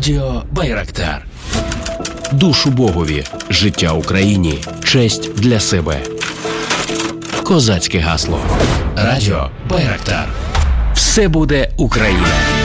Радіо Байрактар. Душу Богові, життя Україні, честь для себе. Козацьке гасло. Радіо Байрактар. Все буде Україна.